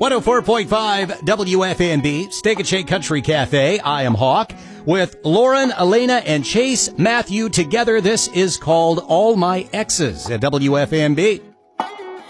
104.5 WFNB, Steak and Shake Country Cafe. I am Hawk with Lauren, Elena, and Chase Matthew. Together, this is called All My Exes at WFNB.